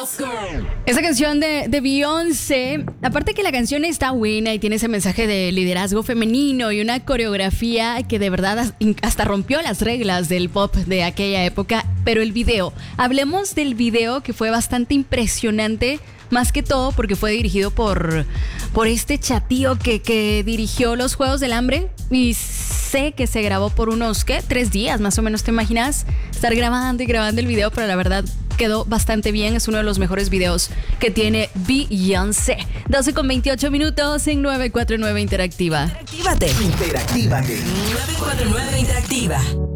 Esa canción de Beyoncé, aparte que la canción está buena y tiene ese mensaje de liderazgo femenino y una coreografía que de verdad hasta rompió las reglas del pop de aquella época, pero el video, hablemos del video que fue bastante impresionante, más que todo porque fue dirigido por este chatío que dirigió los Juegos del Hambre y sé que se grabó por unos, 3 días más o menos, ¿te imaginas? Estar grabando y grabando el video, pero la verdad quedó bastante bien, es uno de los mejores videos que tiene Beyoncé. 12:28 minutos en 949 Interactiva. Interactívate. 949 Interactiva.